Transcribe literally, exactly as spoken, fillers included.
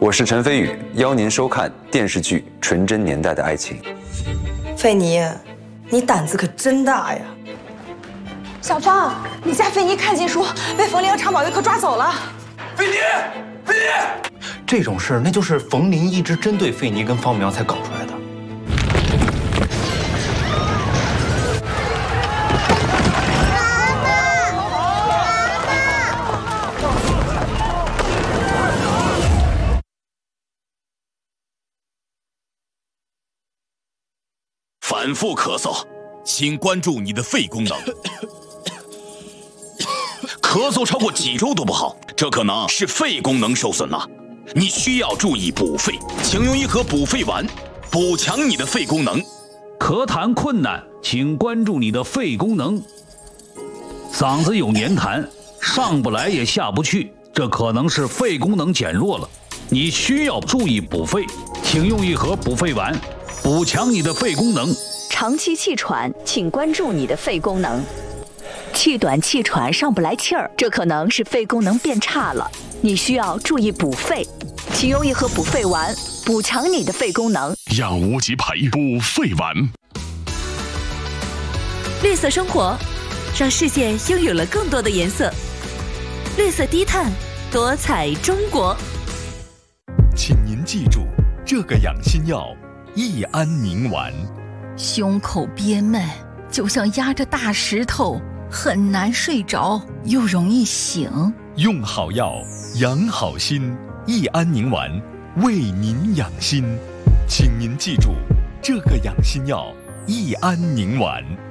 我是陈飞宇，邀您收看电视剧《纯真年代的爱情》。 费妮，你胆子可真大呀！ 小芳，你家费妮看禁书，被冯林和常宝玉可抓走了。 费妮，费妮， 这种事那就是冯林一直针对费妮跟方苗才搞出来的。 反复咳嗽，请关注你的肺功能。咳嗽超过几周都不好，这可能是肺功能受损了。你需要注意补肺，请用一盒补肺丸，补强你的肺功能。 咳痰困难，请关注你的肺功能。嗓子有黏痰，上不来也下不去，这可能是肺功能减弱了。你需要注意补肺，请用一盒补肺丸，补强你的肺功能。 长期气喘，请关注你的肺功能。气短气喘上不来气儿，这可能是肺功能变差了，你需要注意补肺，请用一盒补肺丸，补强你的肺功能。 养无极培补肺丸。 绿色生活，让世界拥有了更多的颜色。绿色低碳，多彩中国。 请您记住这个养心药：益安宁丸。 胸口憋闷，就像压着大石头，很难睡着，又容易醒。 用好药，养好心。益安宁丸为您养心，请您记住这个养心药：益安宁丸。